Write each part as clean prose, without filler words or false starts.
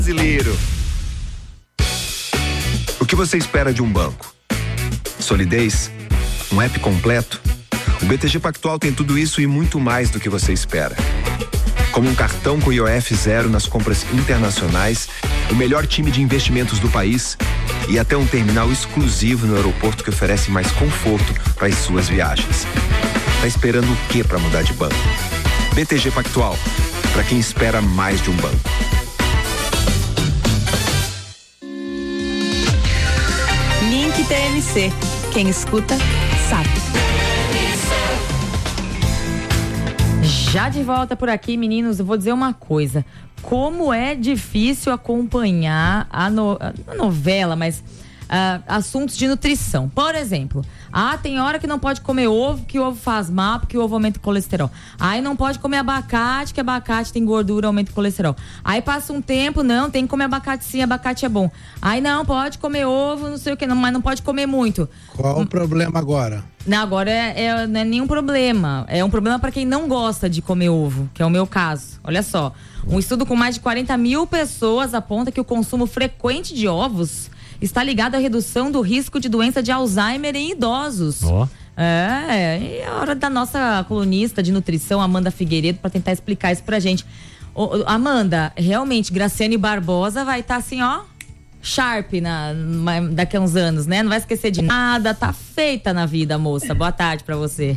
brasileiro. O que você espera de um banco? Solidez? Um app completo? O BTG Pactual tem tudo isso e muito mais do que você espera. Como um cartão com IOF zero nas compras internacionais, o melhor time de investimentos do país e até um terminal exclusivo no aeroporto que oferece mais conforto para as suas viagens. Tá esperando o quê para mudar de banco? BTG Pactual, para quem espera mais de um banco. Link TMC. Quem escuta, sabe. Já de volta por aqui, meninos, eu vou dizer uma coisa. Como é difícil acompanhar a novela, mas assuntos de nutrição. Por exemplo, tem hora que não pode comer ovo, que o ovo faz mal, porque o ovo aumenta o colesterol. Aí não pode comer abacate, que abacate tem gordura, aumenta o colesterol. Aí passa um tempo, não, tem que comer abacate sim, abacate é bom. Aí não, pode comer ovo, não sei o que, não, mas não pode comer muito. Qual o problema agora? Não, agora não é nenhum problema. É um problema para quem não gosta de comer ovo, que é o meu caso. Olha só, um estudo com mais de 40 mil pessoas aponta que o consumo frequente de ovos está ligado à redução do risco de doença de Alzheimer em idosos. E é hora da nossa colunista de nutrição, Amanda Figueiredo, para tentar explicar isso pra gente. Amanda, realmente, Graciane Barbosa vai estar assim, ó, sharp daqui a uns anos, né? Não vai esquecer de nada, tá feita na vida, moça. Boa tarde pra você.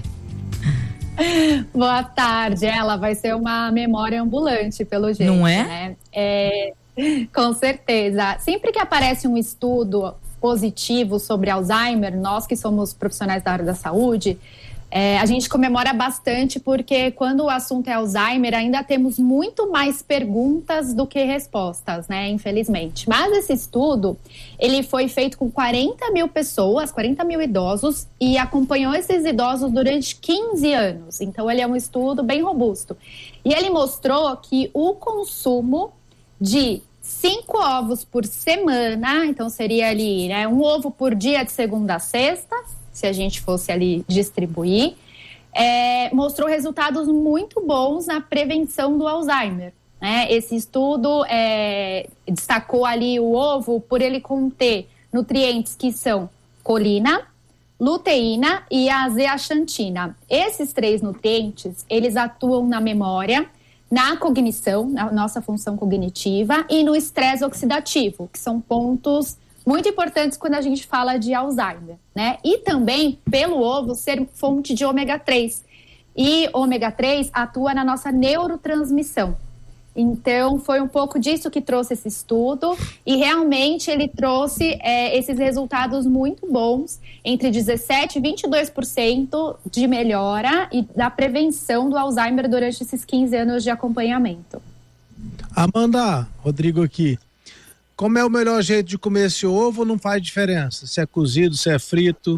Boa tarde, ela vai ser uma memória ambulante, pelo jeito. Não é? Né? Com certeza. Sempre que aparece um estudo positivo sobre Alzheimer, nós que somos profissionais da área da saúde, a gente comemora bastante, porque quando o assunto é Alzheimer, ainda temos muito mais perguntas do que respostas, né? Infelizmente. Mas esse estudo, ele foi feito com 40 mil pessoas, 40 mil idosos, e acompanhou esses idosos durante 15 anos. Então, ele é um estudo bem robusto. E ele mostrou que o consumo de 5 ovos por semana, então seria ali, né, um ovo por dia de segunda a sexta, se a gente fosse ali distribuir, mostrou resultados muito bons na prevenção do Alzheimer, né? Esse estudo destacou ali o ovo por ele conter nutrientes que são colina, luteína e a zeaxantina. Esses 3 nutrientes, eles atuam na memória, na cognição, na nossa função cognitiva e no estresse oxidativo, que são pontos muito importantes quando a gente fala de Alzheimer, né? E também pelo ovo ser fonte de ômega 3. E ômega 3 atua na nossa neurotransmissão. Então, foi um pouco disso que trouxe esse estudo e realmente ele trouxe esses resultados muito bons, entre 17% e 22% de melhora e da prevenção do Alzheimer durante esses 15 anos de acompanhamento. Amanda, Rodrigo aqui. Como é o melhor jeito de comer esse ovo? Não faz diferença se é cozido, se é frito?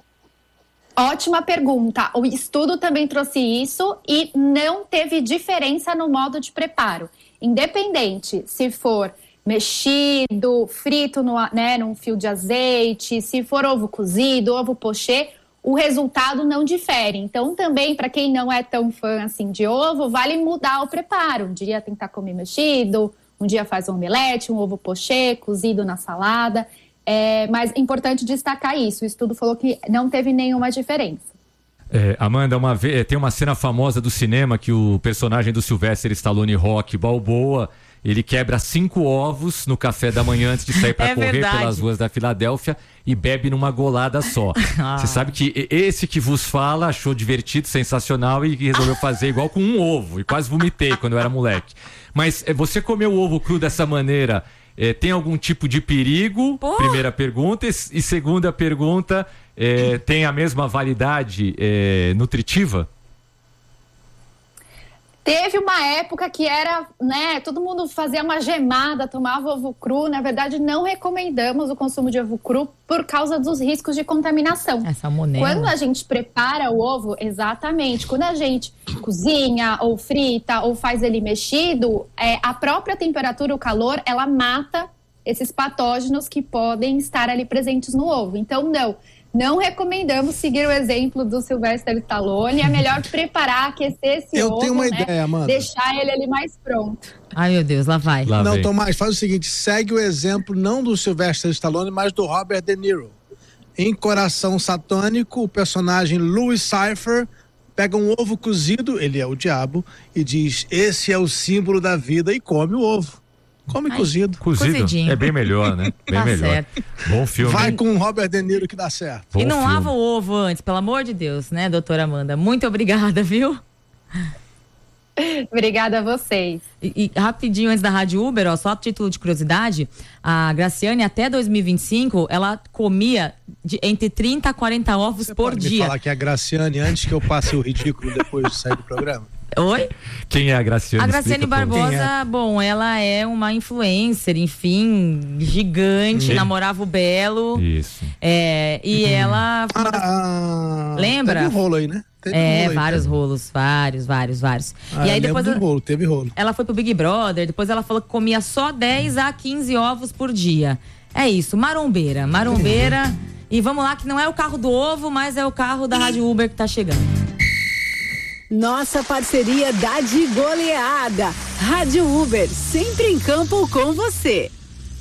Ótima pergunta. O estudo também trouxe isso e não teve diferença no modo de preparo. Independente se for mexido, frito num fio de azeite, se for ovo cozido, ovo pochê, o resultado não difere. Então, também, para quem não é tão fã assim de ovo, vale mudar o preparo. Um dia tentar comer mexido, um dia faz um omelete, um ovo pochê, cozido na salada. Mas é importante destacar isso. O estudo falou que não teve nenhuma diferença. Amanda, tem uma cena famosa do cinema que o personagem do Sylvester Stallone, Rocky Balboa, ele quebra 5 ovos no café da manhã antes de sair para correr pelas ruas da Filadélfia e bebe numa golada só. Você sabe que esse que vos fala achou divertido, sensacional e resolveu fazer igual com um ovo. E quase vomitei quando eu era moleque. Mas você comeu o ovo cru dessa maneira, tem algum tipo de perigo? Primeira pergunta. E segunda pergunta, tem a mesma validade nutritiva? Teve uma época que era, né, todo mundo fazia uma gemada, tomava ovo cru. Na verdade, não recomendamos o consumo de ovo cru por causa dos riscos de contaminação. Salmonela. Quando a gente prepara o ovo, exatamente, quando a gente cozinha ou frita ou faz ele mexido, a própria temperatura, o calor, ela mata esses patógenos que podem estar ali presentes no ovo. Então, Não recomendamos seguir o exemplo do Sylvester Stallone. É melhor preparar, aquecer esse ovo, tenho uma ideia, Amanda. Deixar ele ali mais pronto. Ai, meu Deus, lá vai. Não, Tomás, faz o seguinte, segue o exemplo não do Sylvester Stallone, mas do Robert De Niro. Em Coração Satânico, o personagem Louis Cypher pega um ovo cozido, ele é o diabo, e diz, esse é o símbolo da vida, e come o ovo. Come cozido. Cozidinho. É bem melhor, né? Bem melhor. Certo. Bom filme. Vai com o Robert De Niro que dá certo. Bom e não filme. Lava o ovo antes, pelo amor de Deus, né, doutora Amanda? Muito obrigada, viu? Obrigada a vocês. E rapidinho, antes da Rádio Uber, ó, só a título de curiosidade, a Graciane, até 2025, ela comia entre 30 a 40 ovos por dia. Você pode falar que é a Graciane, antes que eu passe o ridículo depois de sair do programa? Oi? Quem é a Graciane? A Graciane Barbosa, bom, ela é uma influencer, enfim, gigante, namorava o Belo. Isso. E ela... lembra? Teve um rolo aí, né? Vários rolos, vários. E aí depois teve rolo. Ela foi pro Big Brother, depois ela falou que comia só 10 a 15 ovos por dia. É isso, marombeira. E vamos lá, que não é o carro do ovo, mas é o carro da Rádio Uber que tá chegando. Nossa parceria dá de goleada. Rádio Uber, sempre em campo com você.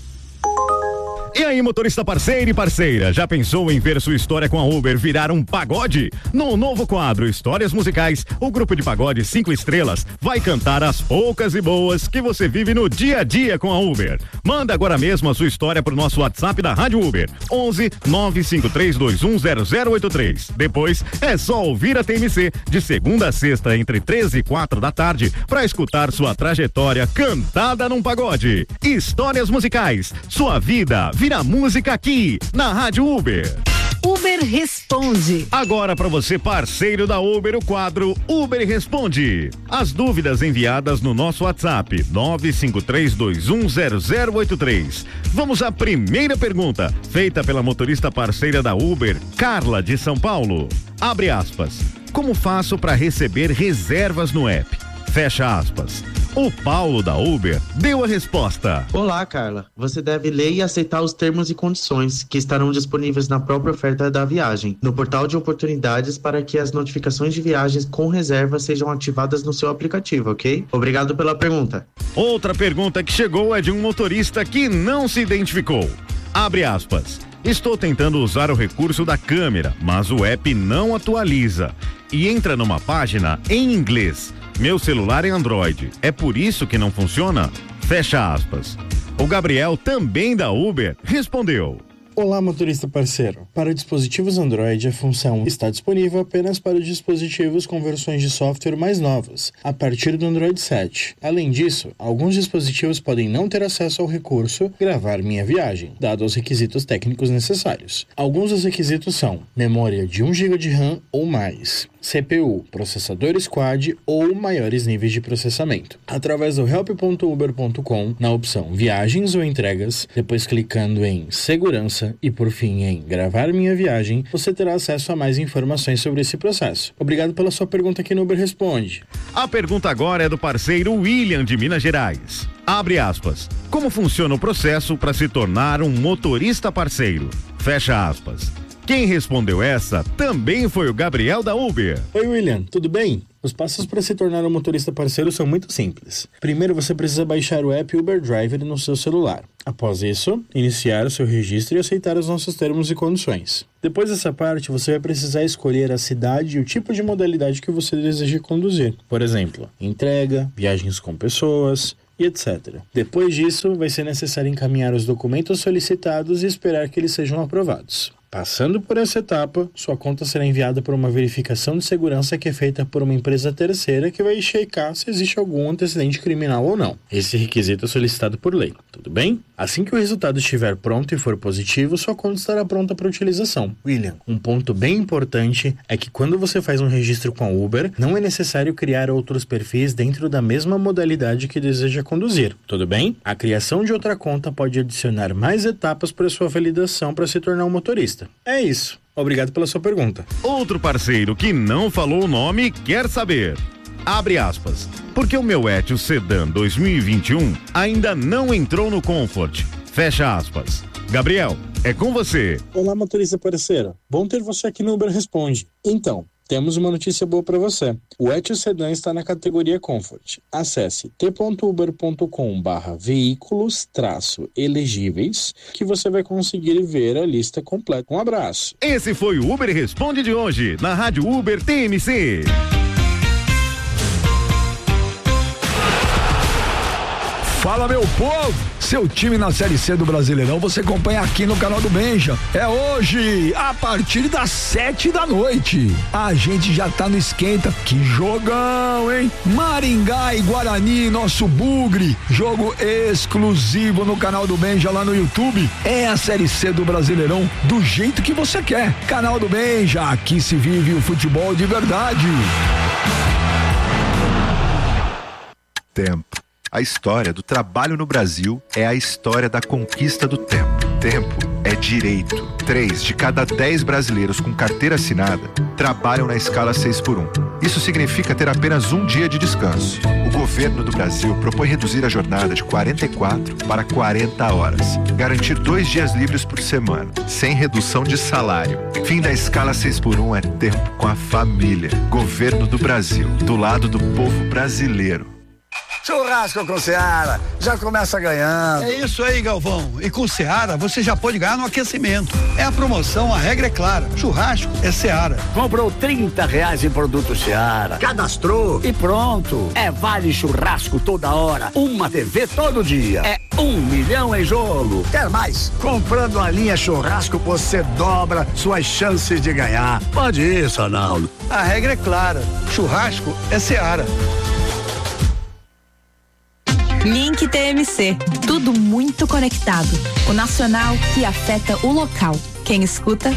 E aí, motorista parceiro e parceira, já pensou em ver sua história com a Uber virar um pagode? No novo quadro Histórias Musicais, o grupo de pagode 5 estrelas vai cantar as poucas e boas que você vive no dia a dia com a Uber. Manda agora mesmo a sua história pro nosso WhatsApp da Rádio Uber, 11 953210083. Depois é só ouvir a TMC de segunda a sexta entre 13 e 4 da tarde para escutar sua trajetória cantada num pagode. Histórias Musicais, sua vida vira música aqui na Rádio Uber. Uber Responde. Agora para você, parceiro da Uber, o quadro Uber Responde. As dúvidas enviadas no nosso WhatsApp 953210083. Vamos à primeira pergunta, feita pela motorista parceira da Uber, Carla de São Paulo. Abre aspas. Como faço para receber reservas no app? Fecha aspas. O Paulo da Uber deu a resposta. Olá, Carla. Você deve ler e aceitar os termos e condições que estarão disponíveis na própria oferta da viagem, no portal de oportunidades, para que as notificações de viagens com reserva sejam ativadas no seu aplicativo, ok? Obrigado pela pergunta. Outra pergunta que chegou é de um motorista que não se identificou. Abre aspas. Estou tentando usar o recurso da câmera, mas o app não atualiza e entra numa página em inglês. Meu celular é Android, é por isso que não funciona? Fecha aspas. O Gabriel, também da Uber, respondeu. Olá, motorista parceiro. Para dispositivos Android, a função está disponível apenas para os dispositivos com versões de software mais novas, a partir do Android 7. Além disso, alguns dispositivos podem não ter acesso ao recurso Gravar Minha Viagem, dado os requisitos técnicos necessários. Alguns dos requisitos são memória de 1 GB de RAM ou mais, CPU, processador Squad ou maiores níveis de processamento. Através do help.uber.com, na opção Viagens ou Entregas, depois clicando em Segurança e por fim em Gravar Minha Viagem, você terá acesso a mais informações sobre esse processo. Obrigado pela sua pergunta aqui no Uber Responde. A pergunta agora é do parceiro William de Minas Gerais. Abre aspas. Como funciona o processo para se tornar um motorista parceiro? Fecha aspas. Quem respondeu essa também foi o Gabriel da Uber. Oi, William, tudo bem? Os passos para se tornar um motorista parceiro são muito simples. Primeiro, você precisa baixar o app Uber Driver no seu celular. Após isso, iniciar o seu registro e aceitar os nossos termos e condições. Depois dessa parte, você vai precisar escolher a cidade e o tipo de modalidade que você deseja conduzir. Por exemplo, entrega, viagens com pessoas e etc. Depois disso, vai ser necessário encaminhar os documentos solicitados e esperar que eles sejam aprovados. Passando por essa etapa, sua conta será enviada por uma verificação de segurança que é feita por uma empresa terceira que vai checar se existe algum antecedente criminal ou não. Esse requisito é solicitado por lei, tudo bem? Assim que o resultado estiver pronto e for positivo, sua conta estará pronta para utilização. William, um ponto bem importante é que quando você faz um registro com a Uber, não é necessário criar outros perfis dentro da mesma modalidade que deseja conduzir, tudo bem? A criação de outra conta pode adicionar mais etapas para sua validação para se tornar um motorista. É isso. Obrigado pela sua pergunta. Outro parceiro que não falou o nome quer saber. Abre aspas. Porque o meu Etios Sedan 2021 ainda não entrou no Comfort. Fecha aspas. Gabriel, é com você. Olá, motorista parceiro. Bom ter você aqui no Uber Responde. Então, temos uma notícia boa para você. O Etios Sedan está na categoria Comfort. Acesse t.uber.com/veículos-elegíveis que você vai conseguir ver a lista completa. Um abraço. Esse foi o Uber Responde de hoje, na Rádio Uber TMC. Fala, meu povo! Seu time na Série C do Brasileirão você acompanha aqui no canal do Benja. É hoje, a partir das 7h. A gente já tá no esquenta. Que jogão, hein? Maringá e Guarani, nosso bugre. Jogo exclusivo no canal do Benja lá no YouTube. É a Série C do Brasileirão do jeito que você quer. Canal do Benja, aqui se vive o futebol de verdade. Tempo. A história do trabalho no Brasil é a história da conquista do tempo. Tempo é direito. 3 de cada 10 brasileiros com carteira assinada trabalham na escala 6x1. Isso significa ter apenas um dia de descanso. O governo do Brasil propõe reduzir a jornada de 44 para 40 horas. Garantir 2 dias livres por semana, sem redução de salário. Fim da escala 6x1 é tempo com a família. Governo do Brasil, do lado do povo brasileiro. Churrasco com Seara, já começa ganhando. É isso aí, Galvão. E com Seara você já pode ganhar no aquecimento. É a promoção, a regra é clara. Churrasco é Seara. Comprou R$30 em produto Seara, cadastrou e pronto. É vale churrasco toda hora, uma TV todo dia. É 1 milhão em jogo. Quer mais? Comprando a linha churrasco você dobra suas chances de ganhar. Pode ir, Sonaldo. A regra é clara. Churrasco é Seara. Link TMC, tudo muito conectado. O nacional que afeta o local. Quem escuta,